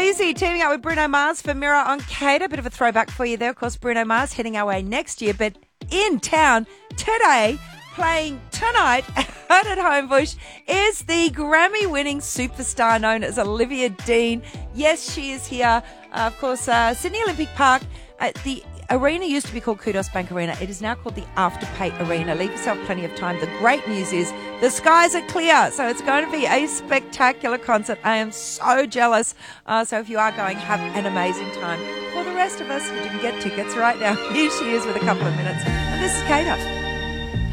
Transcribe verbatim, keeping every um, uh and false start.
Easy teaming up with Bruno Mars for Mirror on Kate. A bit of a throwback for you there. Of course, Bruno Mars heading our way next year, but in town today, playing tonight out at Homebush, is the Grammy-winning superstar known as Olivia Dean. Yes, she is here. Uh, of course, uh, Sydney Olympic Park. Uh, the arena used to be called Kudos Bank Arena. It is now called the Afterpay Arena. Leave yourself plenty of time. The great news is the skies are clear, so it's going to be a spectacular concert. I am so jealous. Uh, so if you are going, have an amazing time. For the rest of us who didn't get tickets right now, here she is with a couple of minutes. And this is Kate.